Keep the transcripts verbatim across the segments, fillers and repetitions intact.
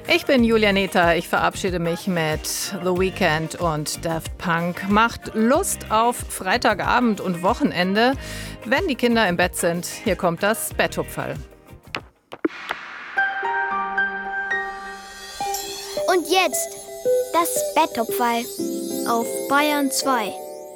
Ich bin Julia Nether. Ich verabschiede mich mit The Weeknd und Daft Punk. Macht Lust auf Freitagabend und Wochenende, wenn die Kinder im Bett sind. Hier kommt das Betthupferl. Und jetzt das Betthupferl auf Bayern zwei.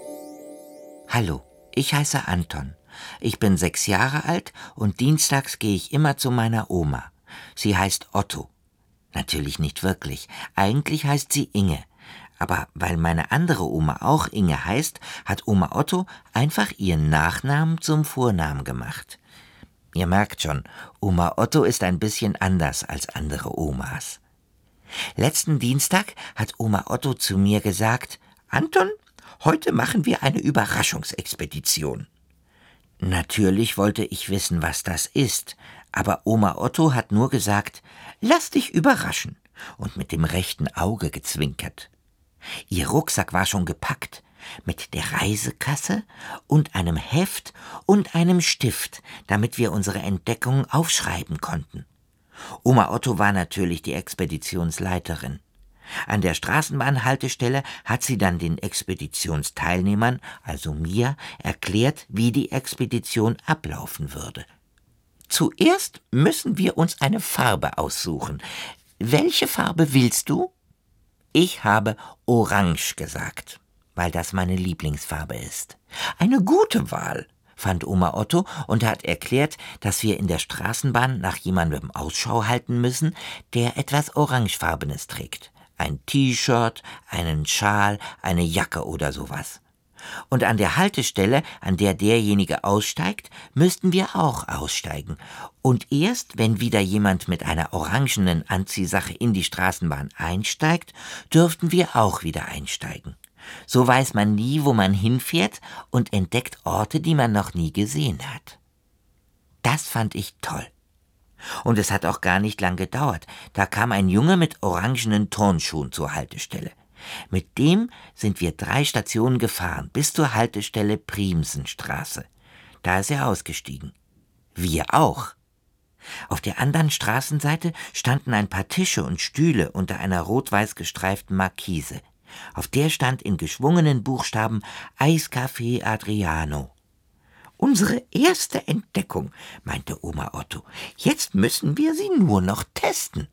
Hallo, ich heiße Anton. Ich bin sechs Jahre alt und dienstags gehe ich immer zu meiner Oma. Sie heißt Otto. Natürlich nicht wirklich. Eigentlich heißt sie Inge. Aber weil meine andere Oma auch Inge heißt, hat Oma Otto einfach ihren Nachnamen zum Vornamen gemacht. Ihr merkt schon, Oma Otto ist ein bisschen anders als andere Omas. Letzten Dienstag hat Oma Otto zu mir gesagt: Anton, heute machen wir eine Überraschungsexpedition. Natürlich wollte ich wissen, was das ist, aber Oma Otto hat nur gesagt: Lass dich überraschen, und mit dem rechten Auge gezwinkert. Ihr Rucksack war schon gepackt, mit der Reisekasse und einem Heft und einem Stift, damit wir unsere Entdeckung aufschreiben konnten. Oma Otto war natürlich die Expeditionsleiterin. An der Straßenbahnhaltestelle hat sie dann den Expeditionsteilnehmern, also mir, erklärt, wie die Expedition ablaufen würde. Zuerst müssen wir uns eine Farbe aussuchen. Welche Farbe willst du? Ich habe Orange gesagt, weil das meine Lieblingsfarbe ist. Eine gute Wahl, fand Oma Otto und hat erklärt, dass wir in der Straßenbahn nach jemandem Ausschau halten müssen, der etwas Orangefarbenes trägt. Ein T-Shirt, einen Schal, eine Jacke oder sowas. Und an der Haltestelle, an der derjenige aussteigt, müssten wir auch aussteigen. Und erst, wenn wieder jemand mit einer orangenen Anziehsache in die Straßenbahn einsteigt, dürften wir auch wieder einsteigen. So weiß man nie, wo man hinfährt und entdeckt Orte, die man noch nie gesehen hat. Das fand ich toll. Und es hat auch gar nicht lang gedauert. Da kam ein Junge mit orangenen Turnschuhen zur Haltestelle. Mit dem sind wir drei Stationen gefahren, bis zur Haltestelle Priemsenstraße. Da ist er ausgestiegen. Wir auch. Auf der anderen Straßenseite standen ein paar Tische und Stühle unter einer rot-weiß gestreiften Markise. Auf der stand in geschwungenen Buchstaben Eiscafé Adriano. Unsere erste Entdeckung, meinte Oma Otto. Jetzt müssen wir sie nur noch testen.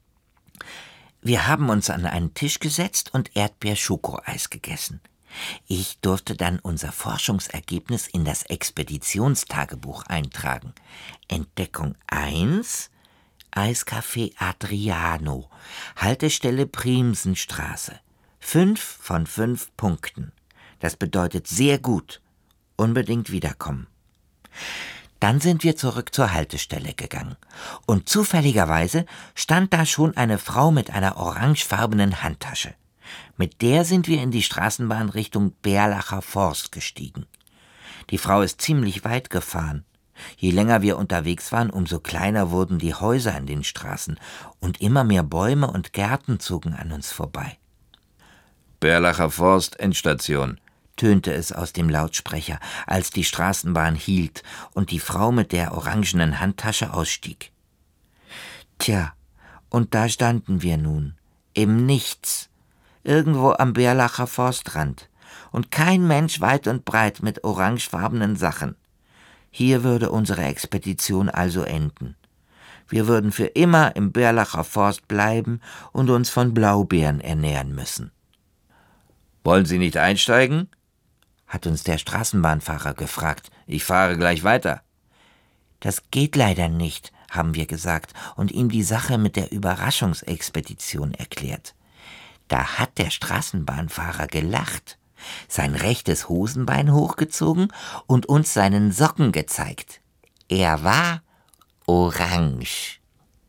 Wir haben uns an einen Tisch gesetzt und Erdbeer-Schokoeis gegessen. Ich durfte dann unser Forschungsergebnis in das Expeditionstagebuch eintragen. Entdeckung eins, Eiscafé Adriano, Haltestelle Priemsenstraße. Fünf von fünf Punkten. Das bedeutet sehr gut. Unbedingt wiederkommen. Dann sind wir zurück zur Haltestelle gegangen. Und zufälligerweise stand da schon eine Frau mit einer orangefarbenen Handtasche. Mit der sind wir in die Straßenbahn Richtung Berlacher Forst gestiegen. Die Frau ist ziemlich weit gefahren. Je länger wir unterwegs waren, umso kleiner wurden die Häuser an den Straßen und immer mehr Bäume und Gärten zogen an uns vorbei. Berlacher Forst, Endstation, tönte es aus dem Lautsprecher, als die Straßenbahn hielt und die Frau mit der orangenen Handtasche ausstieg. Tja, und da standen wir nun, im Nichts, irgendwo am Berlacher Forstrand, und kein Mensch weit und breit mit orangefarbenen Sachen. Hier würde unsere Expedition also enden. Wir würden für immer im Berlacher Forst bleiben und uns von Blaubeeren ernähren müssen. Wollen Sie nicht einsteigen? Hat uns der Straßenbahnfahrer gefragt. Ich fahre gleich weiter. Das geht leider nicht, haben wir gesagt und ihm die Sache mit der Überraschungsexpedition erklärt. Da hat der Straßenbahnfahrer gelacht, sein rechtes Hosenbein hochgezogen und uns seinen Socken gezeigt. Er war orange.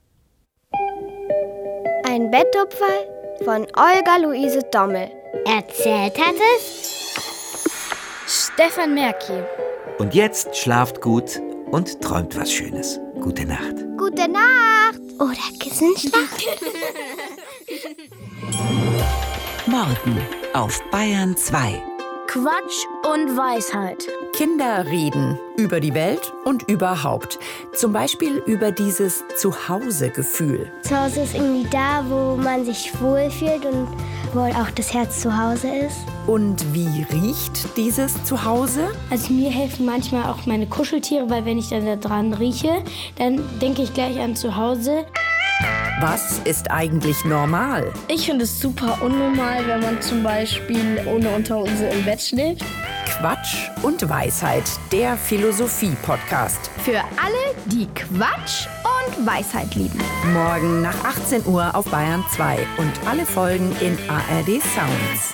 Ein Betthupferl von Olga Luise Dommel. Erzählt hat es Stefan Merki. Und jetzt schlaft gut und träumt was Schönes. Gute Nacht. Gute Nacht. Oder Kissenschlacht. Morgen auf Bayern zwei. Quatsch und Weisheit. Kinder reden über die Welt und überhaupt. Zum Beispiel über dieses Zuhause-Gefühl. Zuhause ist irgendwie da, wo man sich wohlfühlt und wo auch das Herz zu Hause ist. Und wie riecht dieses Zuhause? Also mir helfen manchmal auch meine Kuscheltiere, weil wenn ich dann da dran rieche, dann denke ich gleich an zu Hause. Was ist eigentlich normal? Ich finde es super unnormal, wenn man zum Beispiel ohne Unterhose im Bett schläft. Quatsch und Weisheit, der Philosophie-Podcast. Für alle, die Quatsch und Weisheit lieben. Morgen nach achtzehn Uhr auf Bayern zwei und alle Folgen in A R D Sounds.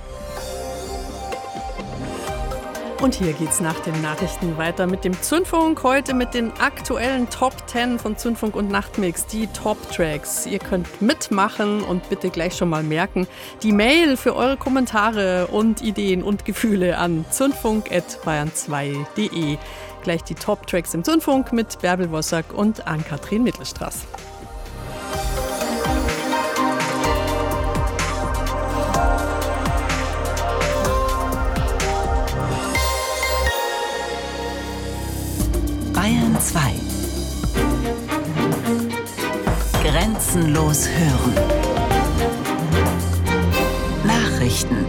Und hier geht's nach den Nachrichten weiter mit dem Zündfunk. Heute mit den aktuellen Top zehn von Zündfunk und Nachtmix, die Top-Tracks. Ihr könnt mitmachen und bitte gleich schon mal merken, die Mail für eure Kommentare und Ideen und Gefühle an zündfunk at bayern zwei punkt de. Gleich die Top-Tracks im Zündfunk mit Bärbel Wossack und Ann-Kathrin Mittelstraß. Bayern zwei. Grenzenlos hören. Nachrichten.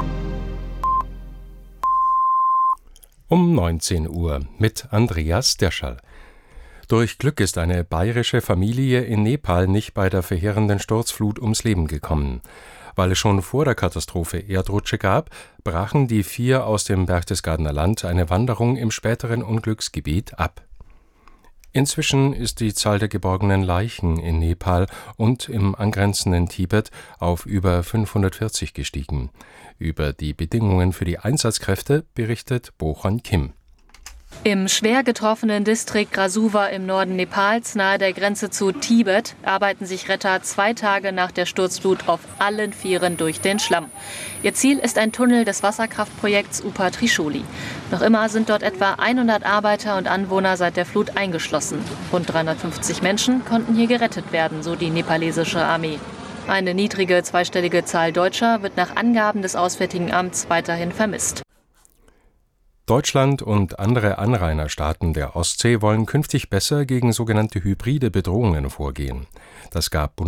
Um neunzehn Uhr mit Andreas Derschall. Durch Glück ist eine bayerische Familie in Nepal nicht bei der verheerenden Sturzflut ums Leben gekommen. Weil es schon vor der Katastrophe Erdrutsche gab, brachen die vier aus dem Berchtesgadener Land eine Wanderung im späteren Unglücksgebiet ab. Inzwischen ist die Zahl der geborgenen Leichen in Nepal und im angrenzenden Tibet auf über fünfhundertvierzig gestiegen. Über die Bedingungen für die Einsatzkräfte berichtet Bochon Kim. Im schwer getroffenen Distrikt Rasuwa im Norden Nepals, nahe der Grenze zu Tibet, arbeiten sich Retter zwei Tage nach der Sturzflut auf allen Vieren durch den Schlamm. Ihr Ziel ist ein Tunnel des Wasserkraftprojekts Upa Trishuli. Noch immer sind dort etwa hundert Arbeiter und Anwohner seit der Flut eingeschlossen. Rund dreihundertfünfzig Menschen konnten hier gerettet werden, so die nepalesische Armee. Eine niedrige zweistellige Zahl Deutscher wird nach Angaben des Auswärtigen Amts weiterhin vermisst. Deutschland und andere Anrainerstaaten der Ostsee wollen künftig besser gegen sogenannte hybride Bedrohungen vorgehen. Das gab